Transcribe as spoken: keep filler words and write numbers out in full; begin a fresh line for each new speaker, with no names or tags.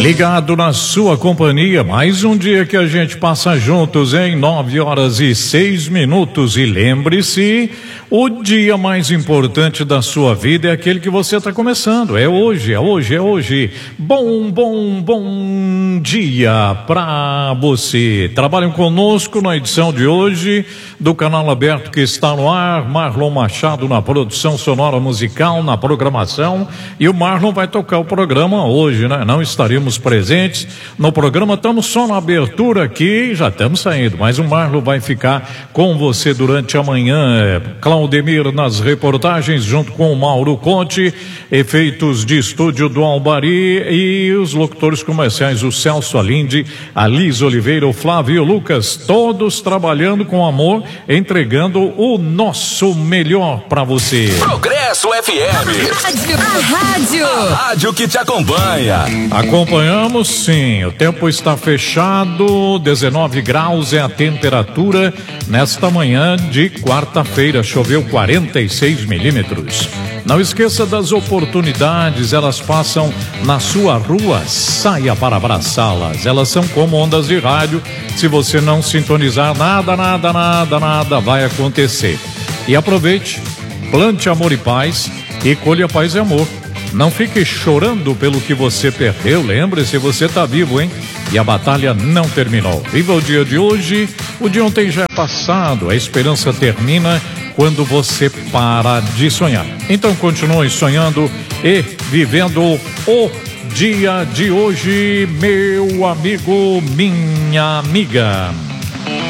Ligado na sua companhia, mais um dia que a gente passa juntos em nove horas e seis minutos. E lembre-se, o dia mais importante da sua vida é aquele que você está começando. É hoje, é hoje, é hoje. Bom, bom, bom dia para você. Trabalhem conosco na edição de hoje do Canal Aberto que está no ar. Marlon Machado na produção sonora musical, na programação. E o Marlon vai tocar o programa hoje, né? Não estaremos presentes no programa, estamos só na abertura aqui, já estamos saindo, mas o Marlon vai ficar com você durante a manhã. Claudemir nas reportagens, junto com o Mauro Conte, efeitos de estúdio do Albari e os locutores comerciais, o Celso Alinde, a Liz Oliveira, o Flávio e o Lucas, todos trabalhando com amor, entregando o nosso melhor para você.
Progresso F M,
a rádio,
a rádio que te acompanha.
Acompanhamos, sim, o tempo está fechado, dezenove graus é a temperatura nesta manhã de quarta-feira, choveu quarenta e seis milímetros. Não esqueça das oportunidades, elas passam na sua rua, saia para abraçá-las, elas são como ondas de rádio, se você não sintonizar, nada, nada, nada, nada vai acontecer. E aproveite, plante amor e paz e colha paz e amor. Não fique chorando pelo que você perdeu, lembre-se, você está vivo, hein? E a batalha não terminou. Viva o dia de hoje, o de ontem já é passado, a esperança termina quando você para de sonhar. Então continue sonhando e vivendo o dia de hoje, meu amigo, minha amiga.